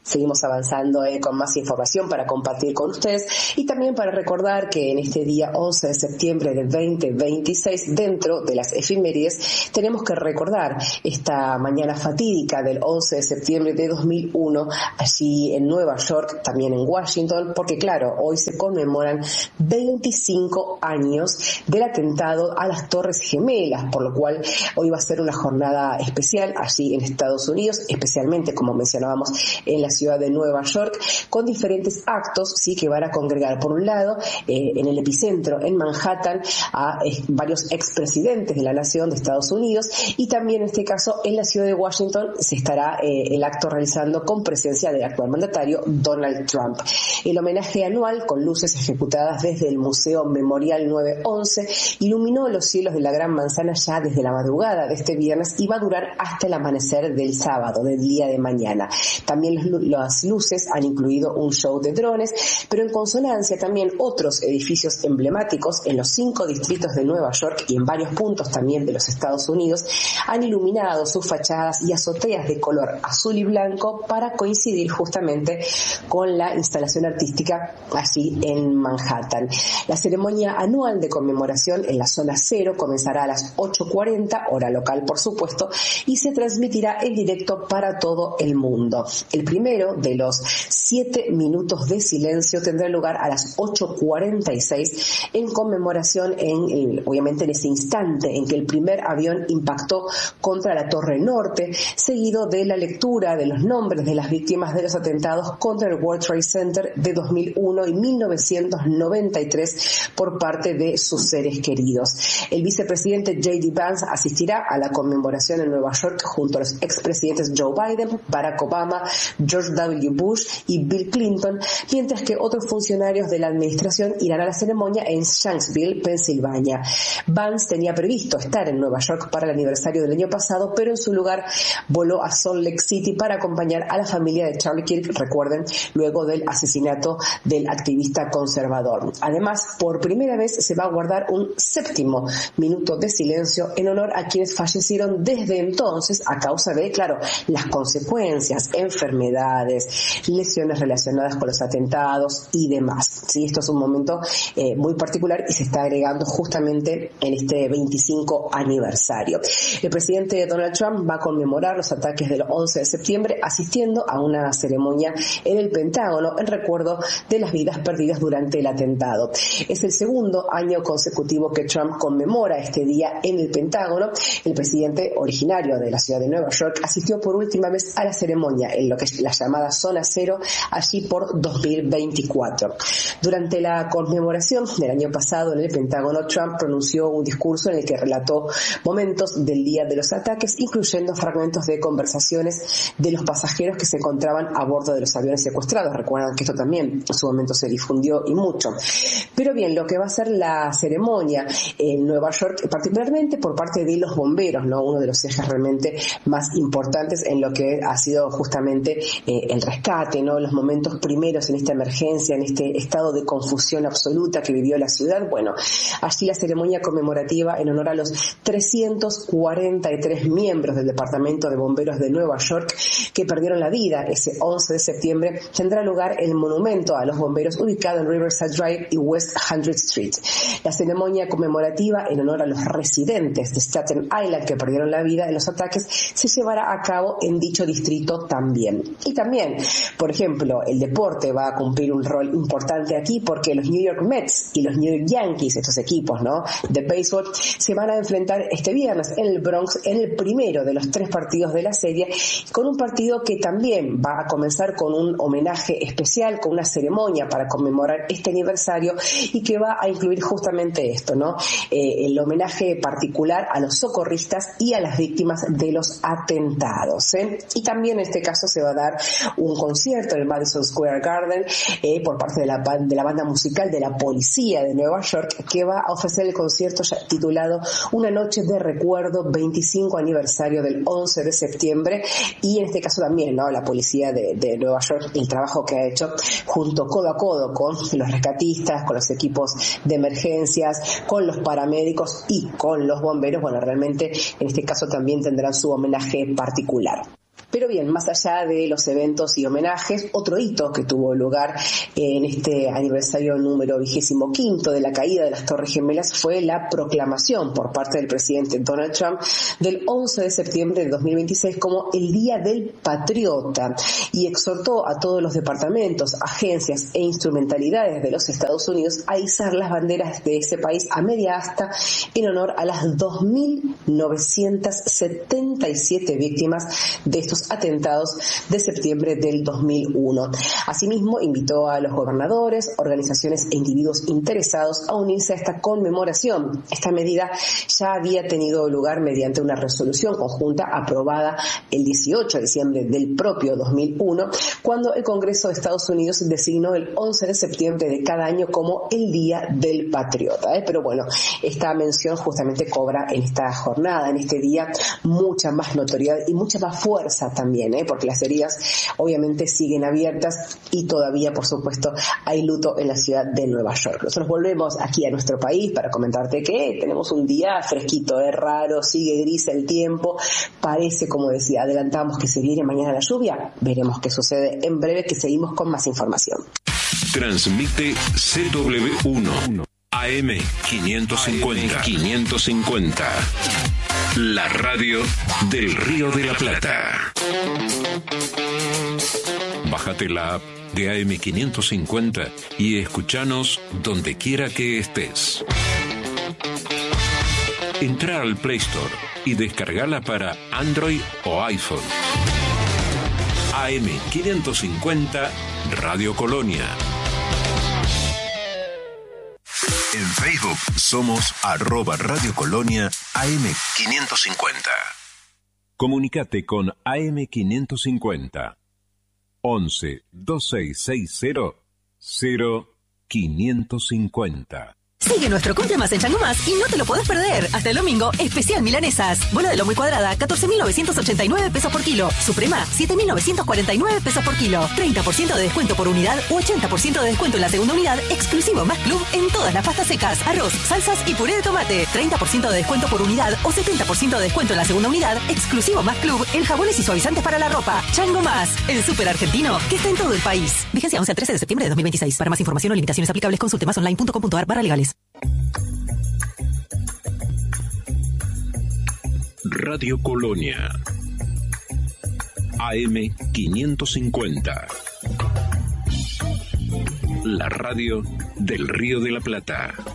seguimos avanzando con más información para compartir con ustedes y también para recordar que en este día 11 de septiembre de 2026, dentro de las efemérides, tenemos que recordar esta mañana fatídica del 11 de septiembre de 2001, allí en Nueva York, también en Washington, porque claro, hoy se conmemoran 25 años del atentado a las Torres Gemelas, por lo cual hoy va a ser una jornada especial allí en Estados Unidos, especialmente, como mencionábamos, en la ciudad de Nueva York, con diferentes actos, sí, que van a congregar, por un lado, en el epicentro, en Manhattan, a varios expresidentes de la nación de Estados Unidos, y también en este caso en la ciudad de Washington se estará el acto realizando con presencia del actual mandatario Donald Trump. El homenaje anual, con luces ejecutadas desde el Museo Memorial 911, iluminó los cielos de la Gran Manzana ya desde la madrugada de este viernes y va a durar hasta el amanecer del sábado, del día de mañana. También las luces han incluido un show de drones, pero en consonancia también otros edificios emblemáticos en los 5 distritos de Nueva York y en varios puntos también de los Estados Unidos han iluminado sus fachadas y azoteas de color azul y blanco para coincidir justamente con la instalación artística allí en Manhattan. La ceremonia anual de conmemoración en la zona cero comenzará a las 8:40, hora local por supuesto, y se transmitirá en directo para todo el mundo. El primero de los 7 minutos de silencio tendrá lugar a las 8:46 en conmemoración obviamente en ese instante en que el primer avión impactó contra la Torre Norte, seguido de la lectura de los nombres de las víctimas de los atentados contra el World Trade Center de 2001 y 1993 por parte de sus seres queridos. El vicepresidente J.D. Vance asistirá a la conmemoración en Nueva York junto a los expresidentes Joe Biden, Barack Obama, George W. Bush y Bill Clinton, mientras que otros funcionarios de la administración irán a la ceremonia en Shanksville, Pensilvania. Vance tenía previsto estar en Nueva York para el aniversario del año pasado, pero en su lugar voló a Salt Lake City para acompañar a la familia de Charlie Kirk, recuerden, luego del asesinato del activista conservador. Además, por primera vez se va a guardar un 7º minuto de silencio en honor a quienes fallecieron desde entonces a causa de, claro, las consecuencias, enfermedades, lesiones relacionadas con los atentados y demás. Sí, esto es un momento muy particular y se está agregando justamente en este 25 aniversario. El presidente Donald Trump va a conmemorar los ataques del 11 de septiembre asistiendo a una ceremonia en el Pentágono en recuerdo de las vidas perdidas durante el atentado. Es el segundo año consecutivo que Trump conmemora este día en el Pentágono. El presidente originario de la ciudad de Nueva York asistió por última vez a la ceremonia en lo que es la llamada Zona Cero, allí por 2024. Durante la conmemoración del año pasado en el Pentágono, Trump pronunció un discurso en el que relató momentos del día de los ataques, incluyendo fragmentos de conversaciones de los pasajeros que se encontraban a bordo de los aviones secuestrados. Recuerdan que esto también en su momento se difundió y mucho. Pero bien, lo que va a ser la ceremonia en Nueva York, particularmente por parte de los bomberos, ¿no? Uno de los ejes realmente más importantes en lo que ha sido justamente el rescate, ¿no? Los momentos primeros en esta emergencia, en este estado de confusión absoluta que vivió la ciudad. Bueno, allí la ceremonia conmemorativa en honor a los 343 miembros del Departamento de Bomberos de Nueva York que perdieron la vida ese 11 de septiembre tendrá lugar el monumento a los bomberos ubicado en Riverside Drive y West 100th Street. La ceremonia conmemorativa en honor a los residentes de Staten Island que perdieron la vida en los ataques se llevará a cabo en dicho distrito también. Y también, por ejemplo, el deporte va a cumplir un rol importante aquí porque los New York Mets y los New York Yankees, estos equipos, ¿no?, de béisbol, se van a enfrentar este viernes en el Bronx en el primero de los 3 partidos de la serie, con un partido que también va a comenzar con un homenaje especial, con una ceremonia para conmemorar este aniversario y que va a incluir justamente esto, ¿no?, el homenaje particular a los socorristas y a las víctimas de los atentados, Y también en este caso se va a dar un concierto en el Madison Square Garden por parte de la banda musical de la policía de Nueva York, que va a ofrecer el concierto titulado Una noche de recuerdo, 25 aniversario del 11 de septiembre, y en este caso también, ¿no?, la policía de Nueva York, el trabajo que ha hecho junto codo a codo con los rescatistas, con los equipos de emergencias, con los paramédicos y con los bomberos. Bueno, realmente en este caso también tendrán su homenaje particular. Pero bien, más allá de los eventos y homenajes, otro hito que tuvo lugar en este aniversario número 25 de la caída de las Torres Gemelas fue la proclamación por parte del presidente Donald Trump del 11 de septiembre de 2026 como el Día del Patriota, y exhortó a todos los departamentos, agencias e instrumentalidades de los Estados Unidos a izar las banderas de ese país a media asta en honor a las 2.977 víctimas de estos atentados de septiembre del 2001. Asimismo, invitó a los gobernadores, organizaciones e individuos interesados a unirse a esta conmemoración. Esta medida ya había tenido lugar mediante una resolución conjunta aprobada el 18 de diciembre del propio 2001, cuando el Congreso de Estados Unidos designó el 11 de septiembre de cada año como el Día del Patriota. Pero bueno, esta mención justamente cobra en esta jornada, en este día, mucha más notoriedad y mucha más fuerza también, porque las heridas obviamente siguen abiertas y todavía, por supuesto, hay luto en la ciudad de Nueva York. Nosotros volvemos aquí a nuestro país para comentarte que tenemos un día fresquito, es raro, sigue gris el tiempo, parece, como decía, adelantamos que se viene mañana la lluvia, veremos qué sucede en breve, que seguimos con más información. Transmite CW1 AM 550. La radio del Río de la Plata. Bájate la app de AM 550 y escuchanos donde quiera que estés. Entra al Play Store y descargala para Android o iPhone. AM 550 Radio Colonia. En Facebook somos @Radio Colonia AM550. Comunicate con AM550 11 2660 0550. Sigue nuestro Cumple Más en Chango Más y no te lo podés perder. Hasta el domingo, especial milanesas. Bola de lomo y cuadrada, 14.989 pesos por kilo. Suprema, 7.949 pesos por kilo. 30% de descuento por unidad u 80% de descuento en la segunda unidad, exclusivo Más Club en todas las pastas secas, arroz, salsas y puré de tomate. 30% de descuento por unidad o 70% de descuento en la segunda unidad, exclusivo Más Club en jabones y suavizantes para la ropa. Chango Más, el súper argentino que está en todo el país. Vigencia 11 al 13 de septiembre de 2026. Para más información o limitaciones aplicables, consulte masonline.com.ar/legales. Radio Colonia AM 550. La radio del Río de la Plata.